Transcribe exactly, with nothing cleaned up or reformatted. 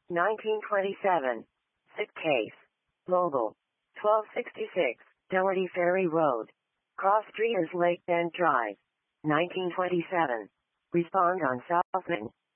nineteen twenty-seven. Sick case. Global. twelve sixty-six. Doherty Ferry Road. Cross Streeters Lake Bend Drive. nineteen twenty-seven. Respond on Southman.